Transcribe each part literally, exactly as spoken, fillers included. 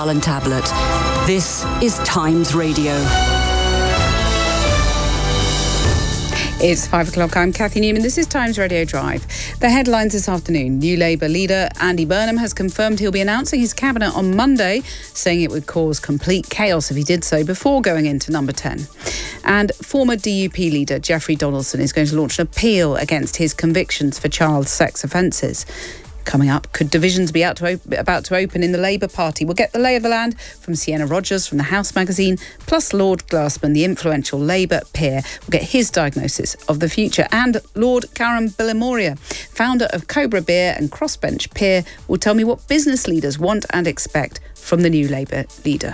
And tablet. This is Times Radio. It's five o'clock. I'm Kathy Newman. This is Times Radio Drive. The headlines this afternoon. New Labour leader Andy Burnham has confirmed he'll be announcing his cabinet on Monday, saying it would cause complete chaos if he did so before going into number ten. And former D U P leader Jeffrey Donaldson is going to launch an appeal against his convictions for child sex offences. Coming up, could divisions be out to op- about to open in the Labour Party? We'll get the lay of the land from Sienna Rogers from the House magazine, plus Lord Glassman, the influential Labour peer. We'll get his diagnosis of the future. And Lord Carrambilimoria, founder of Cobra Beer and Crossbench Peer, will tell me what business leaders want and expect from the new Labour leader.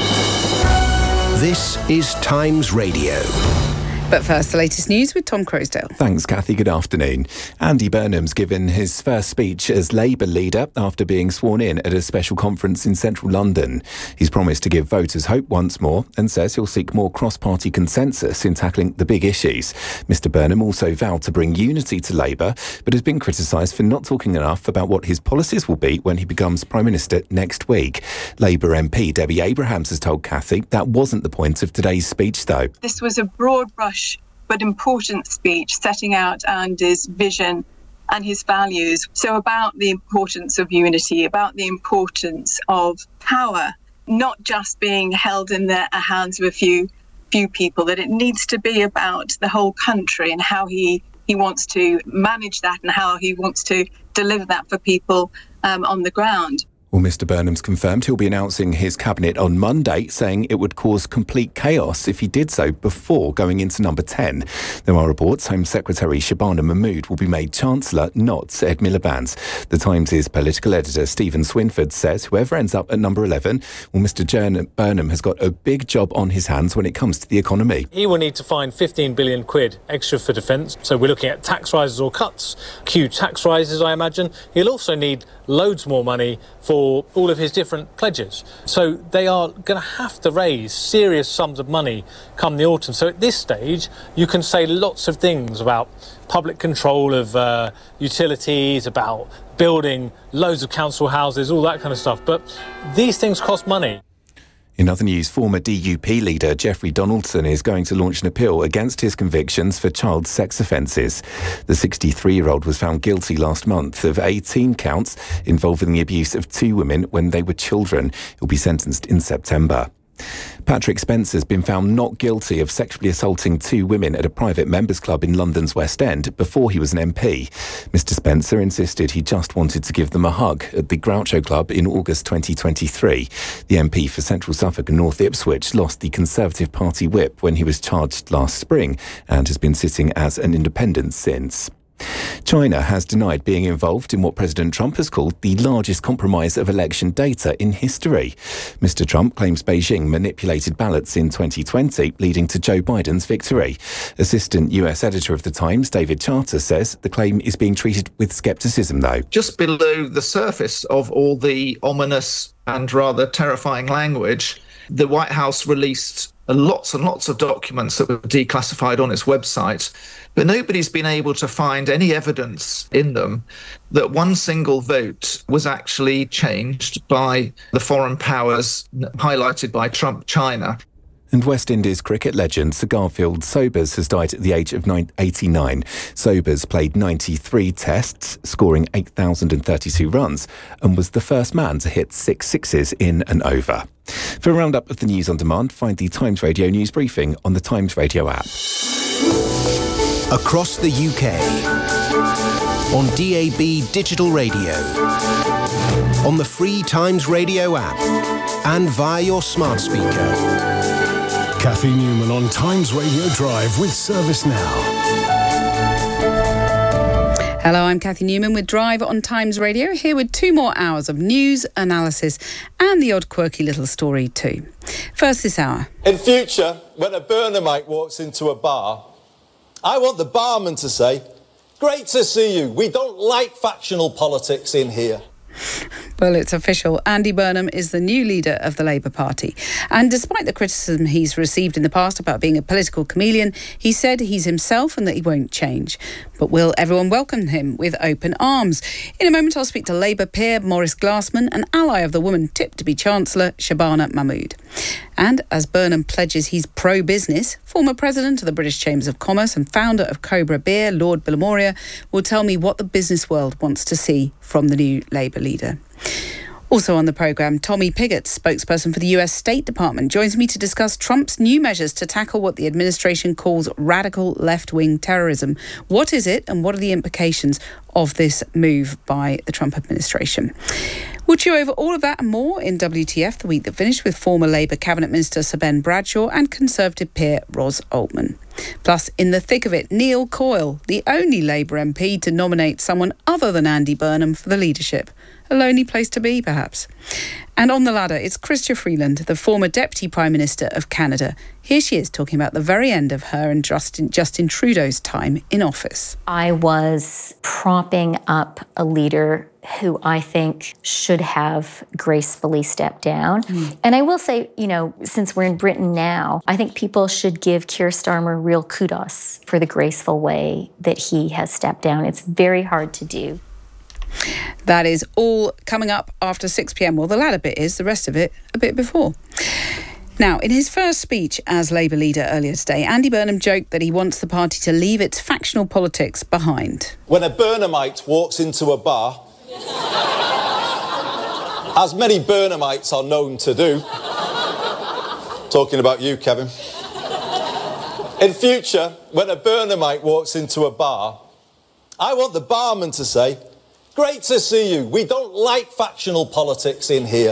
This is Times Radio. But first, the latest news with Tom Croasdale. Thanks, Kathy. Good afternoon. Andy Burnham's given his first speech as Labour leader after being sworn in at a special conference in central London. He's promised to give voters hope once more and says he'll seek more cross-party consensus in tackling the big issues. Mister Burnham also vowed to bring unity to Labour, but has been criticised for not talking enough about what his policies will be when he becomes Prime Minister next week. Labour M P Debbie Abrahams has told Kathy that wasn't the point of today's speech, though. This was a broad brush but important speech setting out Andy's vision and his values. So about the importance of unity, about the importance of power, not just being held in the hands of a few few people, that it needs to be about the whole country and how he, he wants to manage that and how he wants to deliver that for people um, on the ground. Well, Mister Burnham's confirmed he'll be announcing his cabinet on Monday, saying it would cause complete chaos if he did so before going into number ten. There are reports Home Secretary Shabana Mahmood will be made Chancellor, not Ed Miliband. The Times' political editor Stephen Swinford says whoever ends up at number eleven, well, Mister Burnham has got a big job on his hands when it comes to the economy. He will need to find fifteen billion quid extra for defence, so we're looking at tax rises or cuts. Q tax rises, I imagine. He'll also need loads more money for all of his different pledges. So they are going to have to raise serious sums of money come the autumn. So at this stage, you can say lots of things about public control of uh, utilities, about building loads of council houses, all that kind of stuff. But these things cost money. In other news, former D U P leader Jeffrey Donaldson is going to launch an appeal against his convictions for child sex offences. The sixty-three-year-old was found guilty last month of eighteen counts involving the abuse of two women when they were children. He'll be sentenced in September. Patrick Spencer's been found not guilty of sexually assaulting two women at a private members club in London's West End before he was an M P. Mister Spencer insisted he just wanted to give them a hug at the Groucho Club in August twenty twenty-three. The M P for Central Suffolk and North Ipswich lost the Conservative Party whip when he was charged last spring and has been sitting as an independent since. China has denied being involved in what President Trump has called the largest compromise of election data in history. Mister Trump claims Beijing manipulated ballots in twenty twenty, leading to Joe Biden's victory. Assistant U S editor of The Times, David Charter, says the claim is being treated with scepticism, though. Just below the surface of all the ominous and rather terrifying language, the White House released lots and lots of documents that were declassified on its website, but nobody's been able to find any evidence in them that one single vote was actually changed by the foreign powers highlighted by Trump, China. And West Indies cricket legend Sir Garfield Sobers has died at the age of eighty-nine. Sobers played ninety-three tests, scoring eight thousand thirty-two runs, and was the first man to hit six sixes in an over. For a roundup of the news on demand, find the Times Radio news briefing on the Times Radio app. Across the U K, on D A B digital radio, on the free Times Radio app, and via your smart speaker. Kathy Newman on Times Radio Drive with Service Now. Hello, I'm Kathy Newman with Drive on Times Radio, here with two more hours of news, analysis and the odd quirky little story too. First this hour. In future, when a Burnhamite walks into a bar, I want the barman to say, "Great to see you. We don't like factional politics in here." Well, it's official. Andy Burnham is the new leader of the Labour Party. And despite the criticism he's received in the past about being a political chameleon, he said he's himself and that he won't change. But will everyone welcome him with open arms? In a moment, I'll speak to Labour peer Maurice Glasman, an ally of the woman tipped to be Chancellor, Shabana Mahmood. And as Burnham pledges he's pro-business, former president of the British Chambers of Commerce and founder of Cobra Beer, Lord Billamoria, will tell me what the business world wants to see from the new Labour leader. Also on the programme, Tommy Pigott, spokesperson for the U S State Department, joins me to discuss Trump's new measures to tackle what the administration calls radical left-wing terrorism. What is it, and what are the implications of this move by the Trump administration? We'll chew over all of that and more in W T F, the week that finished, with former Labour Cabinet Minister Sir Ben Bradshaw and Conservative peer Ros Altman. Plus, in the thick of it, Neil Coyle, the only Labour M P to nominate someone other than Andy Burnham for the leadership. A lonely place to be, perhaps. And on the ladder, it's Chrystia Freeland, the former Deputy Prime Minister of Canada. Here she is talking about the very end of her and Justin, Justin Trudeau's time in office. I was propping up a leader who I think should have gracefully stepped down. Mm. And I will say, you know, since we're in Britain now, I think people should give Keir Starmer real kudos for the graceful way that he has stepped down. It's very hard to do. That is all coming up after six p m. Well, the latter bit is, the rest of it a bit before. Now, in his first speech as Labour leader earlier today, Andy Burnham joked that he wants the party to leave its factional politics behind. When a Burnhamite walks into a bar, as many Burnhamites are known to do, talking about you, Kevin, in future, when a Burnhamite walks into a bar, I want the barman to say, "Great to see you. We don't like factional politics in here."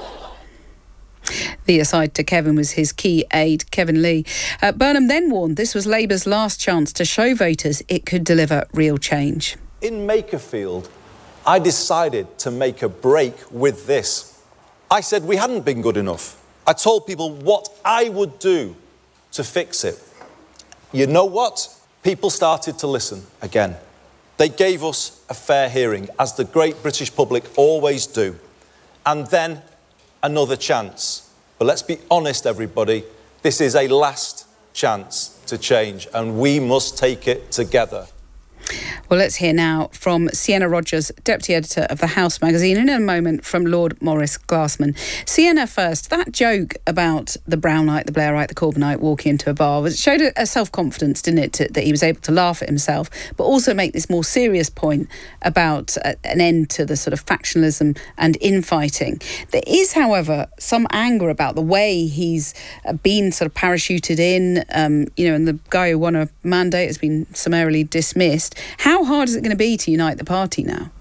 The aside to Kevin was his key aide, Kevin Lee. Uh, Burnham then warned this was Labour's last chance to show voters it could deliver real change. In Makerfield, I decided to make a break with this. I said we hadn't been good enough. I told people what I would do to fix it. You know what? People started to listen again. They gave us a fair hearing, as the great British public always do. And then another chance. But let's be honest, everybody, this is a last chance to change, and we must take it together. Well, let's hear now from Sienna Rogers, Deputy Editor of The House magazine, and in a moment from Lord Maurice Glasman. Sienna first, that joke about the Brownite, the Blairite, the Corbynite walking into a bar was, showed a, a self-confidence, didn't it, to, that he was able to laugh at himself, but also make this more serious point about a, an end to the sort of factionalism and infighting. There is, however, some anger about the way he's been sort of parachuted in, um, you know, and the guy who won a mandate has been summarily dismissed. How hard is it going to be to unite the party now?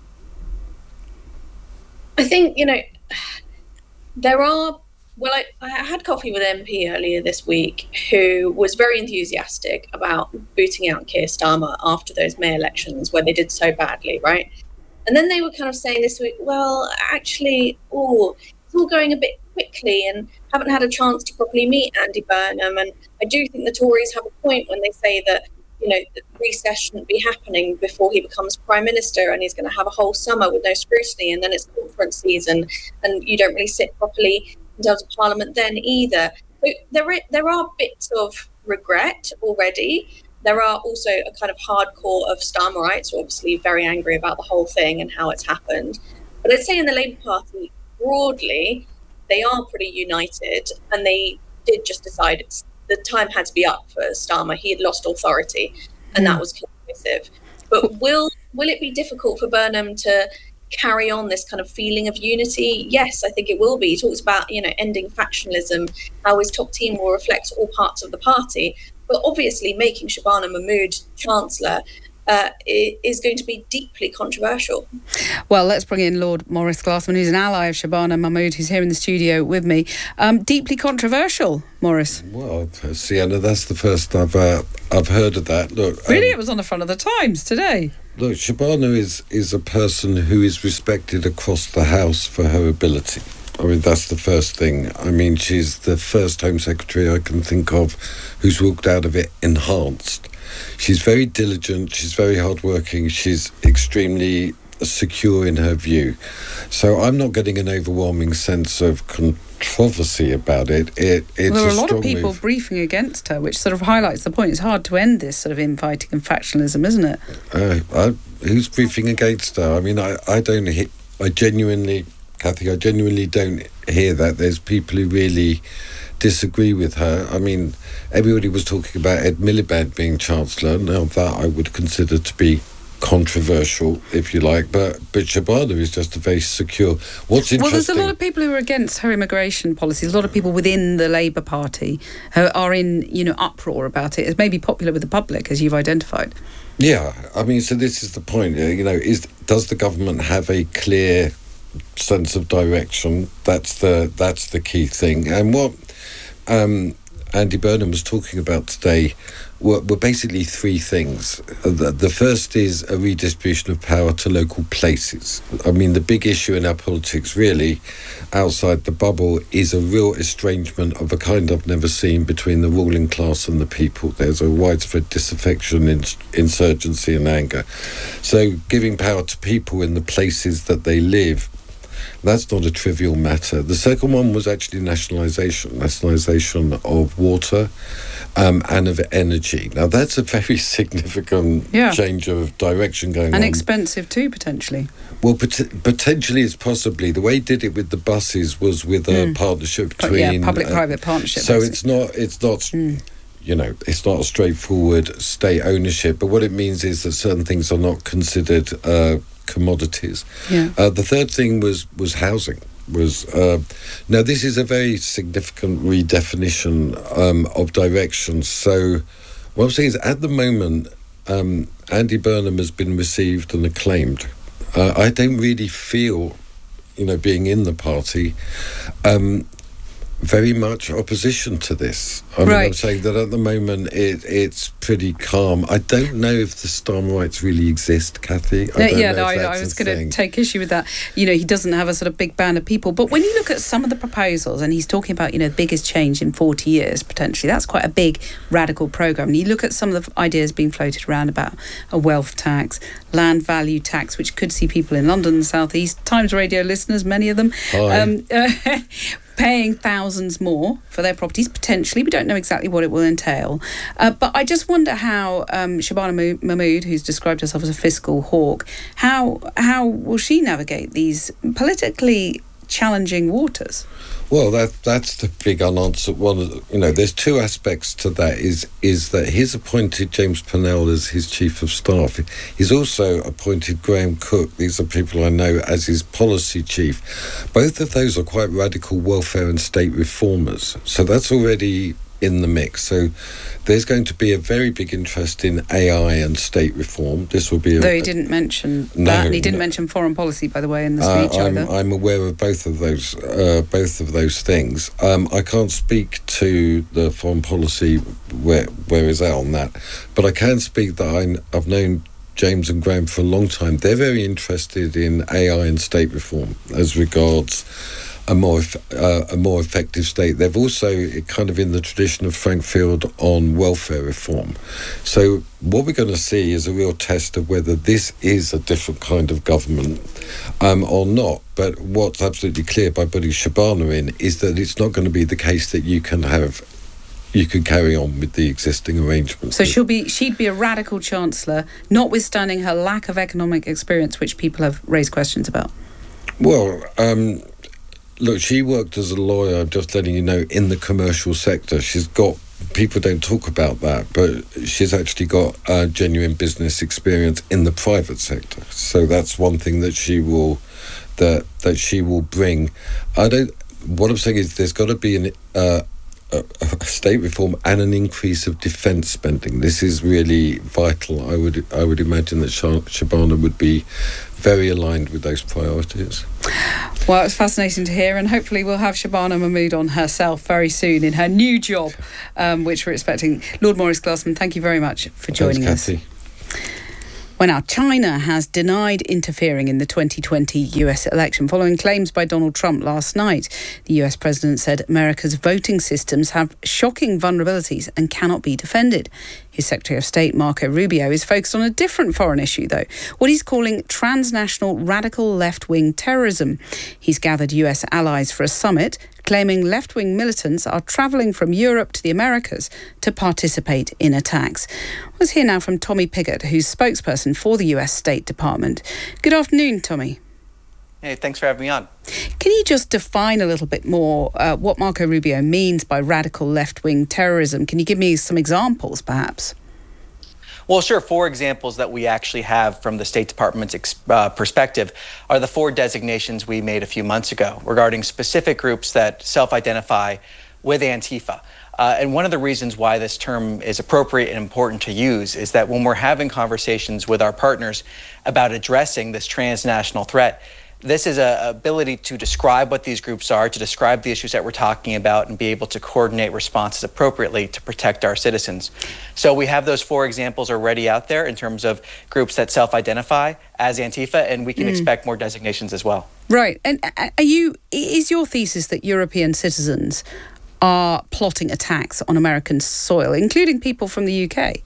I think, you know, there are, well, I, I had coffee with an M P earlier this week who was very enthusiastic about booting out Keir Starmer after those May elections where they did so badly, right? And then they were kind of saying this week, well, actually, oh, it's all going a bit quickly and haven't had a chance to properly meet Andy Burnham. And I do think the Tories have a point when they say that, you know, the recess shouldn't be happening before he becomes Prime Minister, and he's going to have a whole summer with no scrutiny, and then it's conference season and you don't really sit properly in terms of Parliament then either. So there, are, there are bits of regret already. There are also a kind of hardcore of Starmerites, who are obviously very angry about the whole thing and how it's happened. But I'd say in the Labour Party, broadly, they are pretty united, and they did just decide it's the time had to be up for Starmer. He had lost authority, and that was conclusive. But will will it be difficult for Burnham to carry on this kind of feeling of unity? Yes, I think it will be. He talks about, you know, ending factionalism, how his top team will reflect all parts of the party. But obviously making Shabana Mahmood Chancellor Uh, is going to be deeply controversial. Well, let's bring in Lord Maurice Glasman, who's an ally of Shabana Mahmood, who's here in the studio with me. Um, deeply controversial, Maurice. Well, Sienna, that's the first I've uh, I've heard of that. Look, really, um, it was on the front of the Times today. Look, Shabana is is a person who is respected across the House for her ability. I mean, that's the first thing. I mean, she's the first Home Secretary I can think of who's walked out of it enhanced. She's very diligent, she's very hardworking, she's extremely secure in her view. So I'm not getting an overwhelming sense of con- controversy about it. It it's well, there are a, a lot strong of people move. briefing against her, which sort of highlights the point. It's hard to end this sort of infighting and factionalism, isn't it? Uh, I, who's briefing against her? I mean, I, I don't hit. I genuinely, Kathy, I genuinely don't hear that. There's people who really disagree with her. I mean, everybody was talking about Ed Miliband being Chancellor. Now that I would consider to be controversial, if you like, but but Shabana is just a very secure. What's interesting? Well, there's a lot of people who are against her immigration policies. A lot of people within the Labour Party who are in, you know, uproar about it. It may be popular with the public, as you've identified. Yeah, I mean, so this is the point. You know, is does the government have a clear sense of direction? That's the that's the key thing. And what um, Andy Burnham was talking about today were, were basically three things. The, the first is a redistribution of power to local places. I mean, the big issue in our politics, really, outside the bubble, is a real estrangement of a kind I've never seen between the ruling class and the people. There's a widespread disaffection, ins- insurgency and anger. So giving power to people in the places that they live, that's not a trivial matter. The second one was actually nationalisation, nationalisation of water um, and of energy. Now, that's a very significant yeah. change of direction going and on. And expensive too, potentially. Well, pot- potentially it's possibly. The way he did it with the buses was with a mm. partnership between... Yeah, public-private uh, partnership. So it's not... It's not mm. You know, it's not a straightforward state ownership, but what it means is that certain things are not considered... Uh, commodities. Yeah. Uh, the third thing was was housing. Was uh, now this is a very significant redefinition um, of direction. So what I'm saying is, at the moment, um, Andy Burnham has been received and acclaimed. Uh, I don't really feel, you know, being in the party, um, very much opposition to this. I mean, right. I'm saying that at the moment it, it's pretty calm. I don't know if the Starmerites really exist, Kathy. I no, don't yeah, know no, if I, that's I was a going to thing. take issue with that. You know, he doesn't have a sort of big band of people. But when you look at some of the proposals, and he's talking about, you know, the biggest change in forty years, potentially, that's quite a big radical programme. And you look at some of the ideas being floated around about a wealth tax, land value tax, which could see people in London and South East, Times Radio listeners, many of them, Hi. Um, uh, paying thousands more for their properties, potentially. We don't know exactly what it will entail. Uh, but I just wonder how um, Shabana Mahmood, who's described herself as a fiscal hawk, how how will she navigate these politically challenging waters? Well, that that's the big unanswered one. You know, there's two aspects to that. Is is that he's appointed James Purnell as his chief of staff. He's also appointed Graham Cook. These are people I know as his policy chief. Both of those are quite radical welfare and state reformers. So that's already in the mix. So there's going to be a very big interest in A I and state reform. This will be a, though he didn't mention no, that, and he didn't no. mention foreign policy, by the way, in the speech uh, I'm, either. I'm aware of both of those uh, both of those things. Um, I can't speak to the foreign policy where where is that on that, but I can speak that I, I've known James and Graham for a long time. They're very interested in A I and state reform as regards a more uh, a more effective state. They've also kind of in the tradition of Frank Field on welfare reform. So what we're going to see is a real test of whether this is a different kind of government um, or not. But what's absolutely clear by putting Shabana in is that it's not going to be the case that you can have you can carry on with the existing arrangements. So she'll be she'd be a radical chancellor, notwithstanding her lack of economic experience, which people have raised questions about. Well, um, look, she worked as a lawyer, just letting you know, in the commercial sector. She's got, people don't talk about that, but she's actually got uh, genuine business experience in the private sector. So that's one thing that she will, that that she will bring. I don't, what I'm saying is there's got to be an, uh, a, a state reform and an increase of defence spending. This is really vital. I would I would imagine that Shabana would be very aligned with those priorities. Well, it's fascinating to hear, and hopefully we'll have Shabana Mahmood on herself very soon in her new job, um, which we're expecting. Lord Maurice Glasman, thank you very much for joining Thanks, us. Kathy. Well, now, China has denied interfering in the twenty twenty U S election following claims by Donald Trump last night. The U S president said America's voting systems have shocking vulnerabilities and cannot be defended. His Secretary of State, Marco Rubio, is focused on a different foreign issue, though, what he's calling transnational radical left-wing terrorism. He's gathered U S allies for a summit, claiming left-wing militants are travelling from Europe to the Americas to participate in attacks. Let's hear now from Tommy Pigott, who's spokesperson for the U S State Department. Good afternoon, Tommy. Hey, thanks for having me on. Can you just define a little bit more uh, what Marco Rubio means by radical left-wing terrorism? Can you give me some examples, perhaps? Well, sure. Four examples that we actually have from the State Department's ex- uh, perspective are the four designations we made a few months ago regarding specific groups that self-identify with Antifa. Uh, and one of the reasons why this term is appropriate and important to use is that when we're having conversations with our partners about addressing this transnational threat, this is an ability to describe what these groups are, to describe the issues that we're talking about, and be able to coordinate responses appropriately to protect our citizens. So we have those four examples already out there in terms of groups that self-identify as Antifa, and we can mm. expect more designations as well. Right. And are you? Is your thesis that European citizens are plotting attacks on American soil, including people from the U K?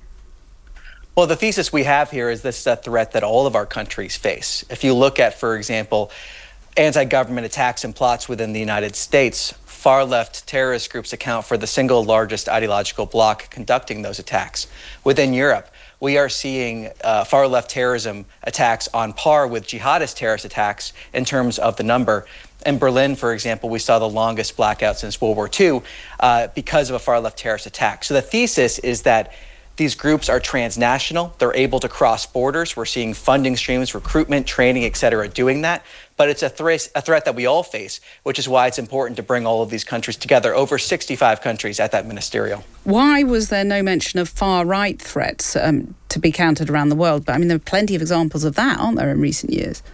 Well, the thesis we have here is this is a threat that all of our countries face. If you look at, for example, anti-government attacks and plots within the United States, far-left terrorist groups account for the single largest ideological bloc conducting those attacks. Within Europe, we are seeing uh, far-left terrorism attacks on par with jihadist terrorist attacks in terms of the number. In Berlin, for example, we saw the longest blackout since World War Two uh, because of a far-left terrorist attack. So the thesis is that these groups are transnational. They're able to cross borders. We're seeing funding streams, recruitment, training, et cetera, doing that. But it's a, thre- a threat that we all face, which is why it's important to bring all of these countries together, over sixty-five countries at that ministerial. Why was there no mention of far-right threats um, to be countered around the world? But I mean, there are plenty of examples of that, aren't there, in recent years?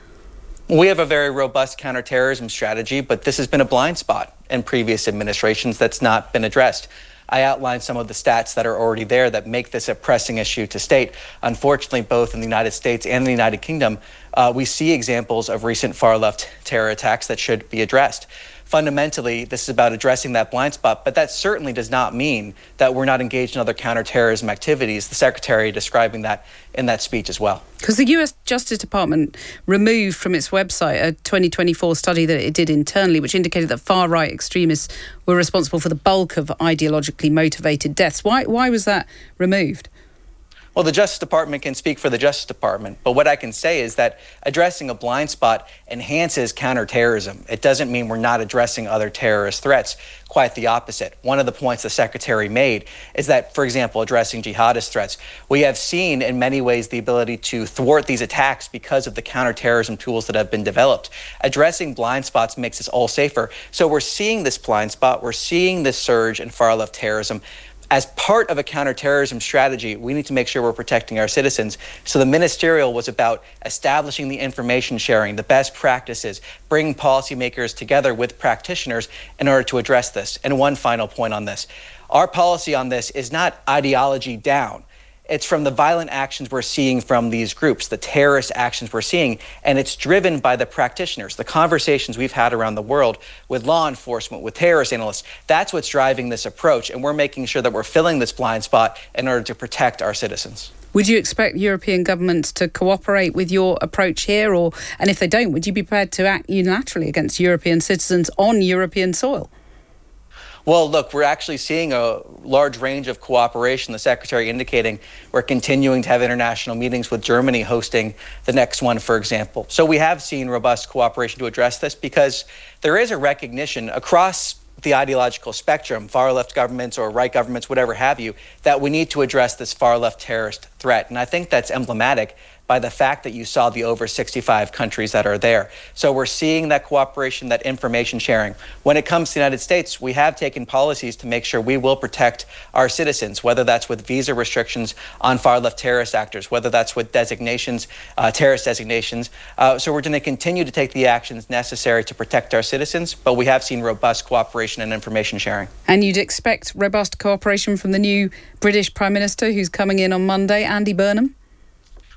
We have a very robust counterterrorism strategy, but this has been a blind spot in previous administrations that's not been addressed. I outlined some of the stats that are already there that make this a pressing issue to state. Unfortunately, both in the United States and the United Kingdom, uh, we see examples of recent far-left terror attacks that should be addressed. Fundamentally, this is about addressing that blind spot, but that certainly does not mean that we're not engaged in other counterterrorism activities. The Secretary describing that in that speech as well. Because the U S Justice Department removed from its website a twenty twenty-four study that it did internally, which indicated that far-right extremists were responsible for the bulk of ideologically motivated deaths. Why, why was that removed? Well, the Justice Department can speak for the Justice Department, but what I can say is that addressing a blind spot enhances counterterrorism. It doesn't mean we're not addressing other terrorist threats. Quite the opposite. One of the points the Secretary made is that, for example, addressing jihadist threats, we have seen in many ways the ability to thwart these attacks because of the counterterrorism tools that have been developed. Addressing blind spots makes us all safer. So we're seeing this blind spot, we're seeing this surge in far-left terrorism. As part of a counterterrorism strategy, we need to make sure we're protecting our citizens. So the ministerial was about establishing the information sharing, the best practices, bringing policymakers together with practitioners in order to address this. And one final point on this. Our policy on this is not ideology down. It's from the violent actions we're seeing from these groups, the terrorist actions we're seeing, and it's driven by the practitioners, the conversations we've had around the world with law enforcement, with terrorist analysts. That's what's driving this approach, and we're making sure that we're filling this blind spot in order to protect our citizens. Would you expect European governments to cooperate with your approach here, or, and if they don't, would you be prepared to act unilaterally against European citizens on European soil? Well, look, we're actually seeing a large range of cooperation. The Secretary indicating we're continuing to have international meetings with Germany hosting the next one, for example. So we have seen robust cooperation to address this because there is a recognition across the ideological spectrum, far-left governments or right governments, whatever have you, that we need to address this far-left terrorist threat. And I think that's emblematic by the fact that you saw the over sixty-five countries that are there. So we're seeing that cooperation, that information sharing. When it comes to the United States, we have taken policies to make sure we will protect our citizens, whether that's with visa restrictions on far-left terrorist actors, whether that's with designations, uh, terrorist designations. Uh, so we're going to continue to take the actions necessary to protect our citizens, but we have seen robust cooperation and information sharing. And you'd expect robust cooperation from the new British Prime Minister who's coming in on Monday, Andy Burnham?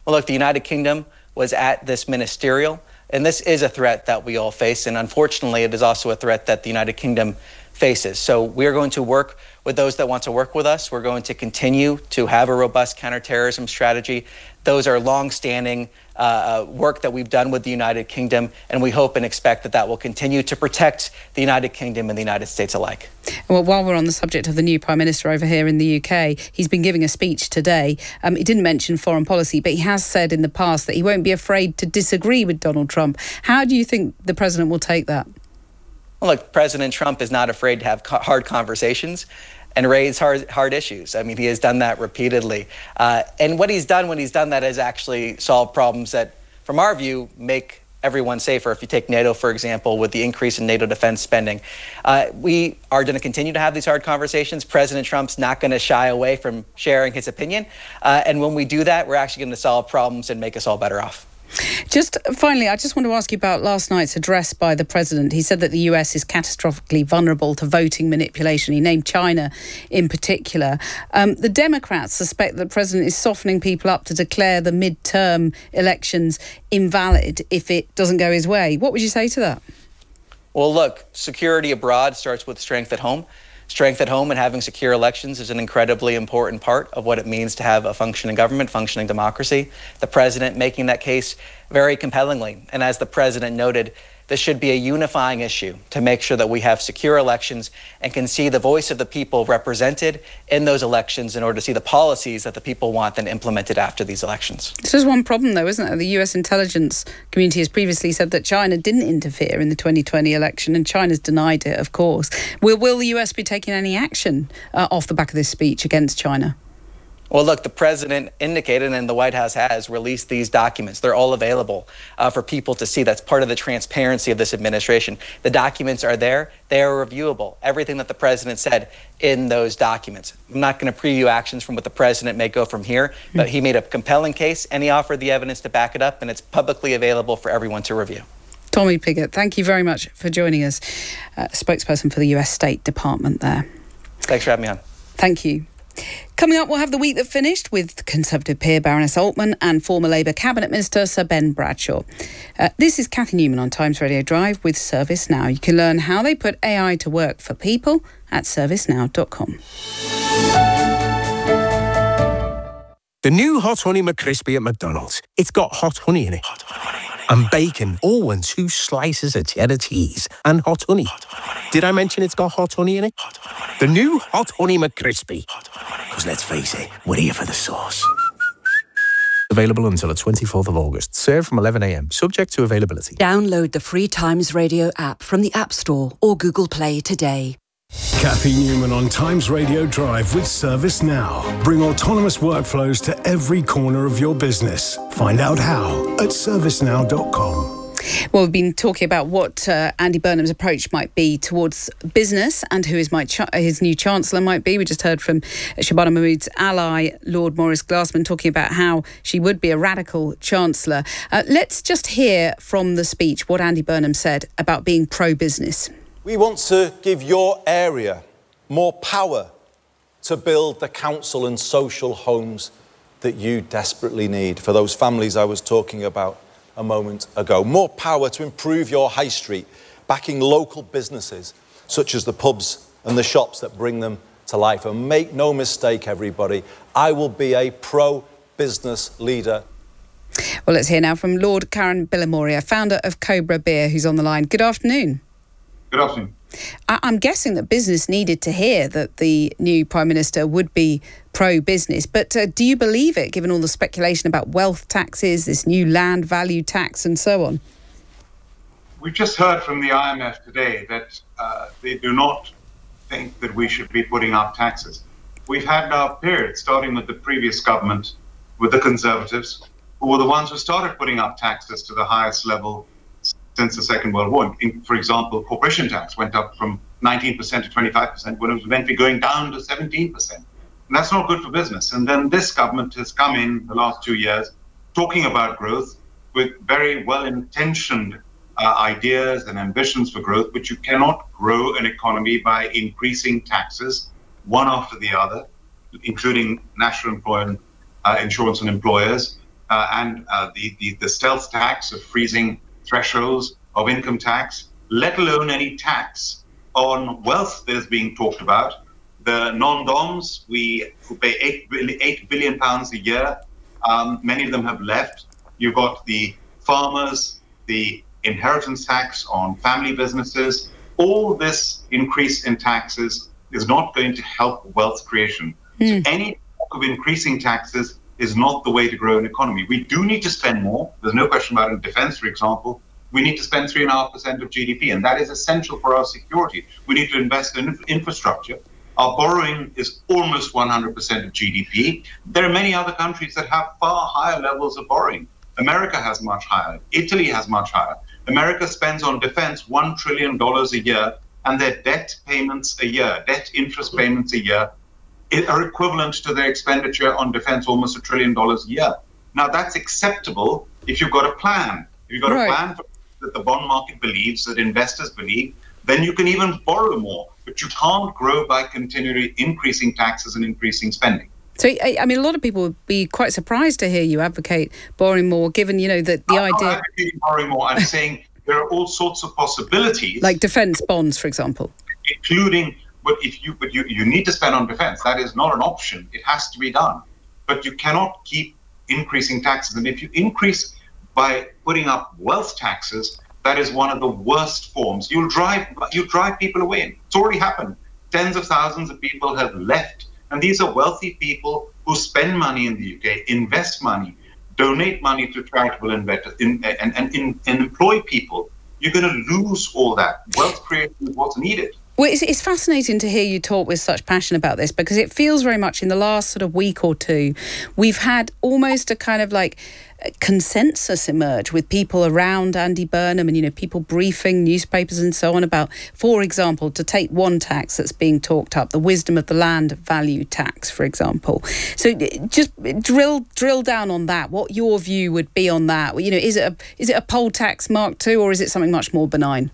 Well, look, the United Kingdom was at this ministerial, and this is a threat that we all face, and unfortunately, it is also a threat that the United Kingdom faces. So we're going to work with those that want to work with us. We're going to continue to have a robust counterterrorism strategy. Those are long-standing uh, work that we've done with the United Kingdom, and we hope and expect that that will continue to protect the United Kingdom and the United States alike. Well, while we're on the subject of the new Prime Minister over here in the U K, he's been giving a speech today. Um, he didn't mention foreign policy, but he has said in the past that he won't be afraid to disagree with Donald Trump. How do you think the president will take that? Well, look, President Trump is not afraid to have hard conversations and raise hard, hard issues. I mean, he has done that repeatedly. Uh, and what he's done when he's done that is actually solve problems that, from our view, make everyone safer. If you take NATO, for example, with the increase in NATO defense spending, uh, we are going to continue to have these hard conversations. President Trump's not going to shy away from sharing his opinion. Uh, and when we do that, we're actually going to solve problems and make us all better off. Just finally, I just want to ask you about last night's address by the president. He said that the U S is catastrophically vulnerable to voting manipulation. He named China in particular. Um, the Democrats suspect that the president is softening people up to declare the mid-term elections invalid if it doesn't go his way. What would you say to that? Well, look, security abroad starts with strength at home. Strength at home and having secure elections is an incredibly important part of what it means to have a functioning government, functioning democracy. The president making that case very compellingly. And as the president noted, this should be a unifying issue to make sure that we have secure elections and can see the voice of the people represented in those elections in order to see the policies that the people want then implemented after these elections. This is one problem, though, isn't it? The U S intelligence community has previously said that China didn't interfere in the twenty twenty election, and China's denied it, of course. Will, will the U S be taking any action uh, off the back of this speech against China? Well, look, the president indicated, and the White House has released these documents. They're all available uh, for people to see. That's part of the transparency of this administration. The documents are there. They are reviewable. Everything that the president said in those documents. I'm not going to preview actions from what the president may go from here, but he made a compelling case and he offered the evidence to back it up, and it's publicly available for everyone to review. Tommy Pigott, thank you very much for joining us, uh, spokesperson for the U S State Department there. Thanks for having me on. Thank you. Coming up, we'll have the week that finished with Conservative peer Baroness Altman and former Labour Cabinet Minister Sir Ben Bradshaw. Uh, this is Cathy Newman on Times Radio Drive with ServiceNow. You can learn how they put A I to work for people at service now dot com. The new Hot Honey McCrispy at McDonald's. It's got hot honey in it. Hot honey. And bacon, all in two slices of cheddar cheese and hot honey. Hot honey. Did I mention it's got hot honey in it? Hot honey. The new Hot Honey McCrispy. Because let's face it, we're here for the sauce. Available until the twenty-fourth of August. Served from eleven a m. Subject to availability. Download the free Times Radio app from the App Store or Google Play today. Cathy Newman on Times Radio Drive with ServiceNow. Bring autonomous workflows to every corner of your business. Find out how at service now dot com. Well, we've been talking about what uh, Andy Burnham's approach might be towards business and who his, might ch- his new Chancellor might be. We just heard from Shabana Mahmood's ally, Lord Maurice Glasman, talking about how she would be a radical Chancellor. Uh, let's just hear from the speech what Andy Burnham said about being pro-business. We want to give your area more power to build the council and social homes that you desperately need for those families I was talking about a moment ago. More power to improve your high street, backing local businesses such as the pubs and the shops that bring them to life. And make no mistake, everybody, I will be a pro-business leader. Well, let's hear now from Lord Karen Billamoria, founder of Cobra Beer, who's on the line. Good afternoon. Good afternoon. I'm guessing that business needed to hear that the new Prime Minister would be pro-business, but uh, do you believe it, given all the speculation about wealth taxes, this new land value tax and so on? We've just heard from the I M F today that uh, they do not think that we should be putting up taxes. We've had our period, starting with the previous government, with the Conservatives, who were the ones who started putting up taxes to the highest level since the Second World War. In, for example, corporation tax went up from nineteen percent to twenty-five percent when it was meant to be going down to seventeen percent. And that's not good for business. And then this government has come in the last two years talking about growth with very well-intentioned uh, ideas and ambitions for growth, but you cannot grow an economy by increasing taxes one after the other, including national employment, uh, insurance on employers, uh, and uh, the, the, the stealth tax of freezing thresholds of income tax, let alone any tax on wealth that is being talked about. The non-doms, we pay eight, eight billion pounds a year. Um, many of them have left. You've got the farmers, the inheritance tax on family businesses. All this increase in taxes is not going to help wealth creation. Mm. So any talk of increasing taxes is not the way to grow an economy. We do need to spend more. There's no question about it. In defense, for example, we need to spend three and a half percent of G D P, and that is essential for our security. We need to invest in infrastructure. Our borrowing is almost one hundred percent of G D P. There are many other countries that have far higher levels of borrowing. America has much higher. Italy has much higher. America spends on defense one trillion dollars a year, and their debt payments a year, debt interest payments a year, are equivalent to their expenditure on defense, almost a trillion dollars a year. Now, that's acceptable if you've got a plan. If you've got right. a plan for, that the bond market believes, that investors believe, then you can even borrow more. But you can't grow by continually increasing taxes and increasing spending. So, I mean, a lot of people would be quite surprised to hear you advocate borrowing more, given, you know, that the I'm idea... I'm not advocating borrowing more. I'm saying there are all sorts of possibilities. Like defence bonds, for example. Including, but if you, but you, you need to spend on defence. That is not an option. It has to be done. But you cannot keep increasing taxes. And if you increase by putting up wealth taxes, that is one of the worst forms. You'll drive, you drive people away. It's already happened. Tens of thousands of people have left. And these are wealthy people who spend money in the U K, invest money, donate money to charitable investors, in, and, and, and, and employ people. You're going to lose all that. Wealth creation is what's needed. Well, it's, it's fascinating to hear you talk with such passion about this, because it feels very much in the last sort of week or two, we've had almost a kind of like consensus emerge with people around Andy Burnham and, you know, people briefing newspapers and so on about, for example, to take one tax that's being talked up, the wisdom of the land value tax, for example. So just drill drill down on that, what your view would be on that. You know, is it a, is it a poll tax Mark two, or is it something much more benign?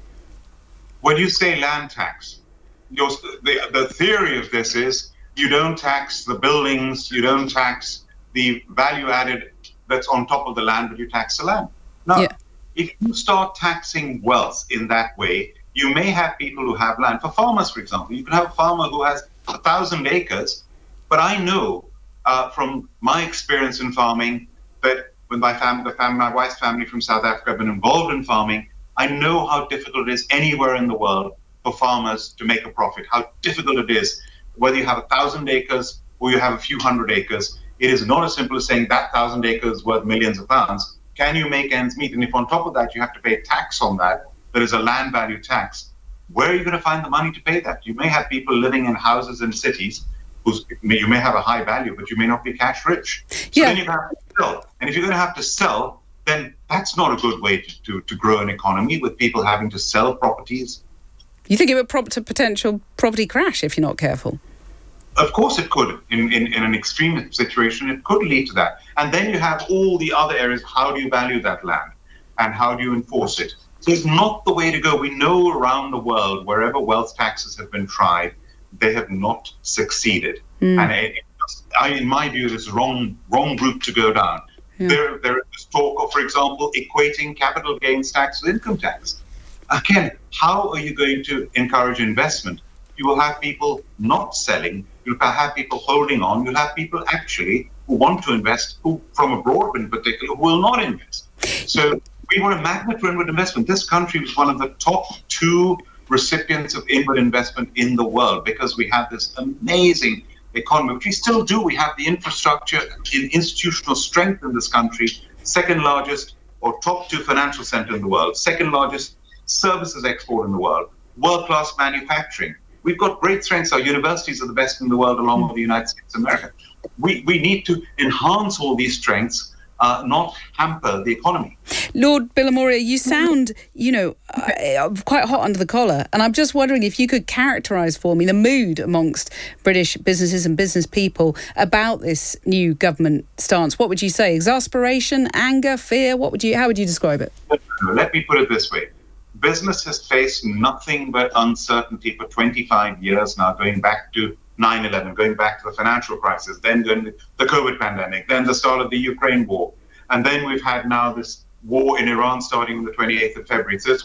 When you say land tax, your, the, the theory of this is you don't tax the buildings, you don't tax the value added that's on top of the land, but you tax the land. Now, yeah. if you start taxing wealth in that way, you may have people who have land. For farmers, for example, you can have a farmer who has a thousand acres, but I know uh, from my experience in farming that when my family, the family, my wife's family from South Africa have been involved in farming, I know how difficult it is anywhere in the world for farmers to make a profit, how difficult it is, whether you have a thousand acres or you have a few hundred acres. It is not as simple as saying that thousand acres is worth millions of pounds. Can you make ends meet? And if on top of that you have to pay a tax on that, there is a land value tax, where are you going to find the money to pay that? You may have people living in houses in cities whose you may have a high value, but you may not be cash rich. So yeah. then you have to sell. And if you're going to have to sell, then that's not a good way to, to, to grow an economy, with people having to sell properties. You think it would prompt a potential property crash if you're not careful? Of course it could. In, in, in an extreme situation, it could lead to that. And then you have all the other areas. How do you value that land? And how do you enforce it? So it's not the way to go. We know around the world, wherever wealth taxes have been tried, they have not succeeded. Mm. And it, I, in my view, it's the wrong, wrong route to go down. Yeah. There, there is talk of, for example, equating capital gains tax with income tax. Again, how are you going to encourage investment? You will have people not selling. You'll have people holding on. You'll have people actually who want to invest, who from abroad in particular, who will not invest. So we were a magnet for inward investment. This country was one of the top two recipients of inward investment in the world, because we had this amazing economy, which we still do. We have the infrastructure, in institutional strength in this country, second largest or top two financial center in the world, second largest services export in the world, world-class manufacturing. We've got great strengths. Our universities are the best in the world, along with the United States of America. We, we need to enhance all these strengths, uh, not hamper the economy. Lord Bilimoria, you sound, you know, uh, quite hot under the collar. And I'm just wondering if you could characterise for me the mood amongst British businesses and business people about this new government stance. What would you say? Exasperation, anger, fear? What would you? How would you describe it? Let me put it this way. Business has faced nothing but uncertainty for twenty-five years now, going back to nine eleven, going back to the financial crisis, then the COVID pandemic, then the start of the Ukraine war. And then we've had now this war in Iran starting on the twenty-eighth of February. So it's